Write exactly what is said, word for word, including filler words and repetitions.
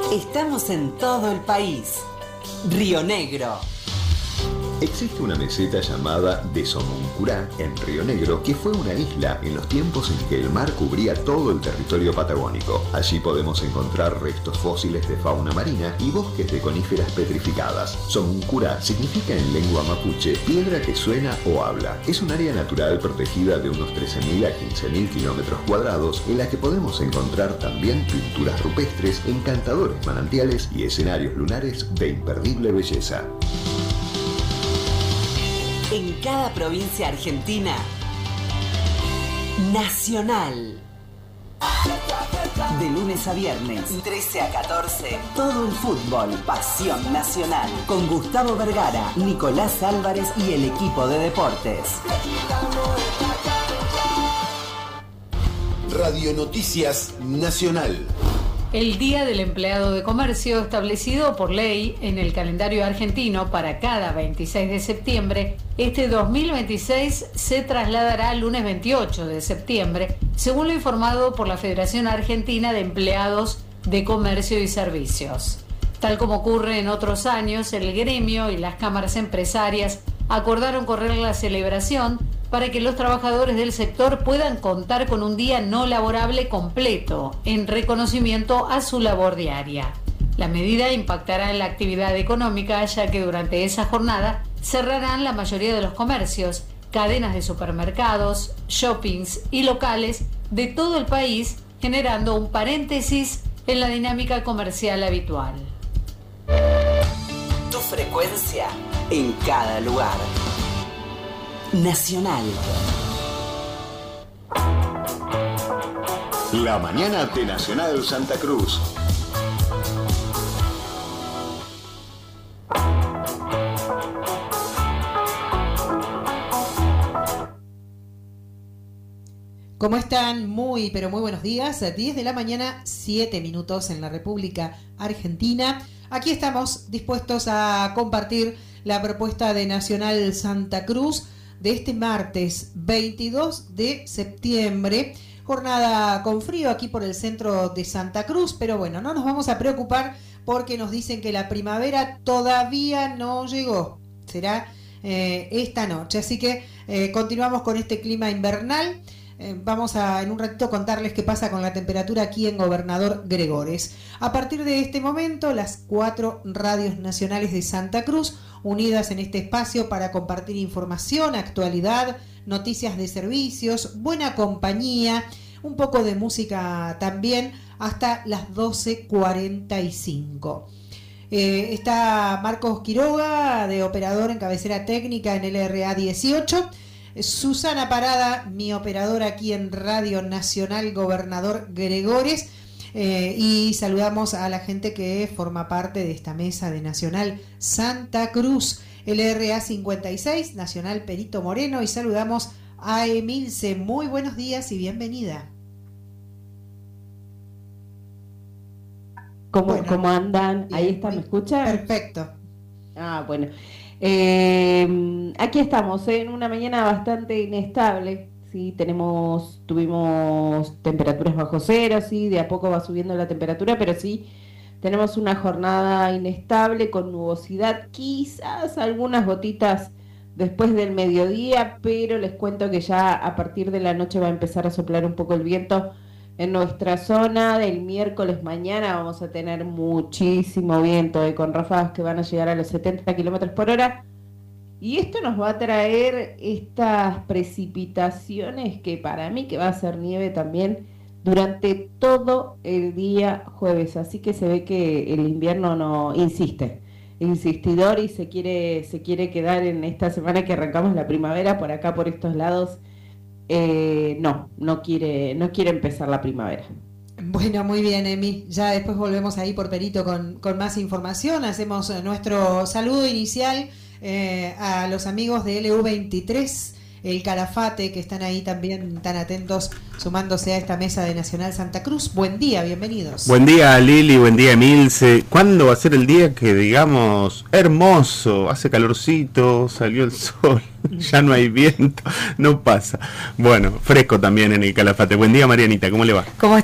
Estamos en todo el país. Río Negro. Existe una meseta llamada de Somoncurá, en Río Negro, que fue una isla en los tiempos en que el mar cubría todo el territorio patagónico. Allí podemos encontrar restos fósiles de fauna marina y bosques de coníferas petrificadas. Somoncurá significa en lengua mapuche piedra que suena o habla. Es un área natural protegida de unos trece mil a quince mil kilómetros cuadrados, en la que podemos encontrar también pinturas rupestres, encantadores manantiales y escenarios lunares de imperdible belleza. En cada provincia argentina, Nacional. De lunes a viernes, trece a catorce, todo el fútbol, pasión nacional. Con Gustavo Vergara, Nicolás Álvarez y el equipo de deportes. Radio Noticias Nacional. El Día del Empleado de Comercio, establecido por ley en el calendario argentino para cada veintiséis de septiembre, este dos mil veintiséis se trasladará al lunes veintiocho de septiembre, según lo informado por la Federación Argentina de Empleados de Comercio y Servicios. Tal como ocurre en otros años, el gremio y las cámaras empresarias acordaron correr la celebración para que los trabajadores del sector puedan contar con un día no laborable completo, en reconocimiento a su labor diaria. La medida impactará en la actividad económica, ya que durante esa jornada cerrarán la mayoría de los comercios, cadenas de supermercados, shoppings y locales de todo el país, generando un paréntesis en la dinámica comercial habitual. Tu frecuencia en cada lugar. Nacional. La mañana de Nacional Santa Cruz. ¿Cómo están? Muy, pero muy buenos días. diez de la mañana, siete minutos en la República Argentina. Aquí estamos dispuestos a compartir la propuesta de Nacional Santa Cruz de este martes veintidós de septiembre, jornada con frío aquí por el centro de Santa Cruz, pero bueno, no nos vamos a preocupar porque nos dicen que la primavera todavía no llegó, será eh, esta noche, así que eh, continuamos con este clima invernal. Eh, vamos a en un ratito contarles qué pasa con la temperatura aquí en Gobernador Gregores. A partir de este momento, las cuatro radios nacionales de Santa Cruz unidas en este espacio para compartir información, actualidad, noticias de servicios, buena compañía, un poco de música también, hasta las doce cuarenta y cinco. Eh, está Marcos Quiroga, de operador en cabecera técnica en el R A dieciocho. Susana Parada, mi operadora aquí en Radio Nacional Gobernador Gregores. Eh, y saludamos a la gente que forma parte de esta mesa de Nacional Santa Cruz, el R A cincuenta y seis, Nacional Perito Moreno, y saludamos a Emilce. Muy buenos días y bienvenida. ¿Cómo, bueno, ¿cómo andan? Bien, Ahí está, ¿me escuchan? Perfecto. Ah, bueno. Eh, aquí estamos, ¿eh? En una mañana bastante inestable. Sí, tenemos, tuvimos temperaturas bajo cero, sí, de a poco va subiendo la temperatura, pero sí, tenemos una jornada inestable con nubosidad, quizás algunas gotitas después del mediodía, pero les cuento que ya a partir de la noche va a empezar a soplar un poco el viento en nuestra zona. Del miércoles mañana vamos a tener muchísimo viento, eh, con ráfagas que van a llegar a los setenta kilómetros por hora. Y esto nos va a traer estas precipitaciones que para mí que va a ser nieve también durante todo el día jueves. Así que se ve que el invierno no insiste, insistidor, y se quiere, se quiere quedar en esta semana que arrancamos la primavera por acá, por estos lados. Eh, no, no quiere, no quiere empezar la primavera. Bueno, muy bien, Emi. Ya después volvemos ahí por Perito con, con más información. Hacemos nuestro saludo inicial Eh, a los amigos de L U veintitrés, el Calafate, que están ahí también tan atentos, sumándose a esta mesa de Nacional Santa Cruz. Buen día, bienvenidos. Buen día, Lili, buen día, Emilce. ¿Cuándo va a ser el día que digamos hermoso? Hace calorcito, salió el sol, ya no hay viento, no pasa. Bueno, fresco también en el Calafate. Buen día, Marianita, ¿cómo le va? ¿Cómo